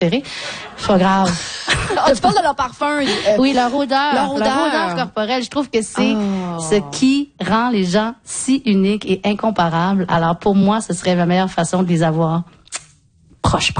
préférés. C'est pas grave. Tu parles de leur parfum. Oui, leur odeur corporelle. Je trouve que c'est ce qui rend les gens si uniques et incomparables. Alors, pour moi, ce serait la meilleure façon de les avoir proches.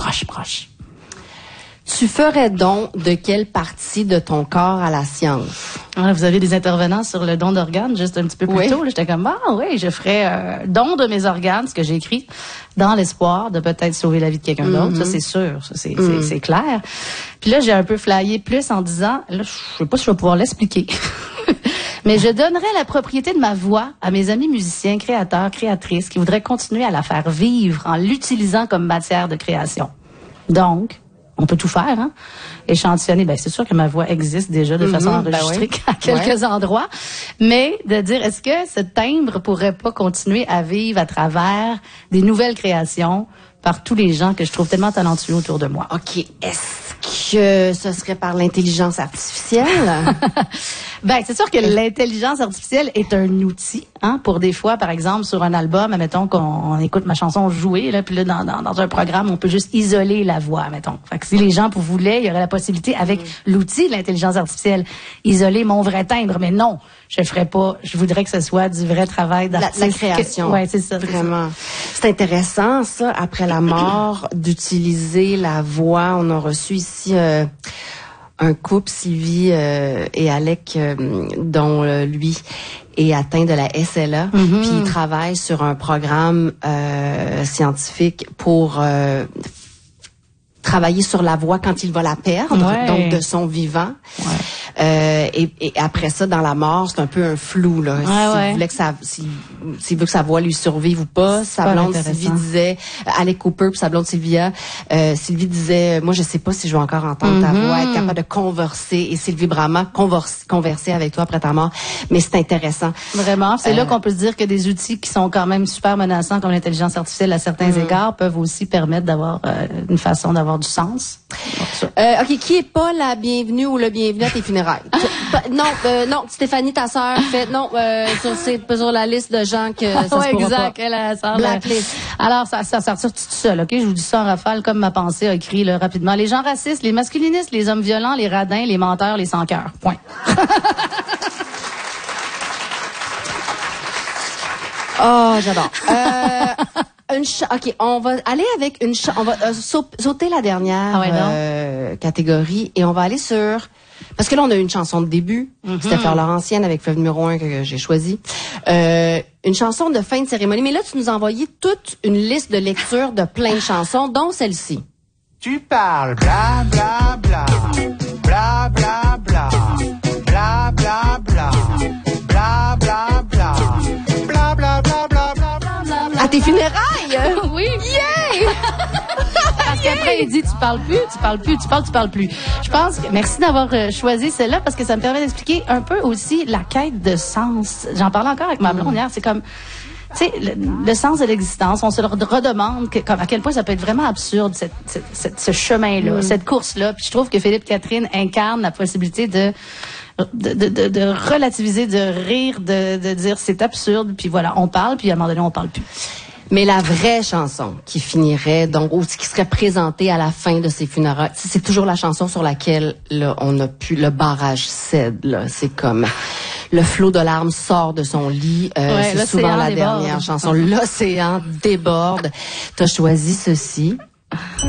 Tu ferais don de quelle partie de ton corps à la science? Alors, vous avez des intervenants sur le don d'organes juste un petit peu plus tôt. J'étais comme, je ferais don de mes organes, ce que j'ai écrit, dans l'espoir de peut-être sauver la vie de quelqu'un d'autre. Ça, c'est sûr. Ça, c'est clair. Puis là, j'ai un peu flyé plus en disant, là, je sais pas si je vais pouvoir l'expliquer. Mais je donnerais la propriété de ma voix à mes amis musiciens, créateurs, créatrices qui voudraient continuer à la faire vivre en l'utilisant comme matière de création. Donc, on peut tout faire, hein? Échantillonner. C'est sûr que ma voix existe déjà de façon enregistrée à quelques endroits. Mais de dire, est-ce que ce timbre pourrait pas continuer à vivre à travers des nouvelles créations par tous les gens que je trouve tellement talentueux autour de moi? OK. Est-ce que ce serait par l'intelligence artificielle? C'est sûr que l'intelligence artificielle est un outil, hein, pour des fois, par exemple, sur un album, admettons qu'on écoute ma chanson jouer, là, puis là, dans un programme, on peut juste isoler la voix, admettons. Fait que si les gens voulaient, il y aurait la possibilité, avec l'outil de l'intelligence artificielle, isoler mon vrai timbre. Mais non, je ferais pas. Je voudrais que ce soit du vrai travail d'artiste. La création. Ouais, c'est ça. Vraiment. C'est intéressant, ça, après la mort, d'utiliser la voix. On a reçu ici un couple, Sylvie et Alec, dont lui est atteint de la SLA, puis il travaille sur un programme scientifique pour travailler sur la voix quand il va la perdre, donc de son vivant. Et après ça, dans la mort, c'est un peu un flou, là. S'il veut que sa voix lui survive ou pas. Sa blonde Sylvie disait, Alec Cooper puis sa blonde Sylvia, Sylvie disait, moi je sais pas si je vais encore entendre ta voix, être capable de converser, et Sylvie Brahma, converser avec toi après ta mort. Mais c'est intéressant. Vraiment. C'est là qu'on peut se dire que des outils qui sont quand même super menaçants, comme l'intelligence artificielle à certains égards, peuvent aussi permettre d'avoir une façon d'avoir du sens. OK, qui est pas la bienvenue ou le bienvenu à tes funérailles? Non, Stéphanie, ta sœur, fait sur la liste de gens que ça se pourra exact, pas. elle a ça. Blacklist. Alors, ça sort tout seul, OK? Je vous dis ça en rafale, comme ma pensée a écrit là, rapidement. Les gens racistes, les masculinistes, les hommes violents, les radins, les menteurs, les sans-cœur. Point. Oh, j'adore. OK, on va aller avec on va sauter la dernière catégorie et on va aller sur... Parce que là, on a une chanson de début. C'était Fleur Laurentienne avec Fleuve numéro 1 que j'ai choisi. Une chanson de fin de cérémonie. Mais là, tu nous as envoyé toute une liste de lecture de plein de chansons, dont celle-ci. Tu parles bla bla bla, bla bla bla, bla bla bla, bla bla bla, bla bla bla bla bla bla. À tes funérailles? Oui. Yeah! Parce qu'après, il dit, tu parles plus. Je pense que, merci d'avoir choisi celle-là parce que ça me permet d'expliquer un peu aussi la quête de sens. J'en parlais encore avec ma blonde hier. C'est comme, tu sais, le sens de l'existence. On se le redemande à quel point ça peut être vraiment absurde, ce chemin-là, cette course-là. Puis je trouve que Philippe Catherine incarne la possibilité de relativiser, de rire, de dire c'est absurde. Puis voilà, on parle, puis à un moment donné, on parle plus. Mais la vraie chanson qui finirait, donc, ou qui serait présentée à la fin de ces funérailles, c'est toujours la chanson sur laquelle, là, le barrage cède, là. C'est comme, le flot de larmes sort de son lit, c'est souvent la dernière chanson. L'océan déborde. T'as choisi ceci.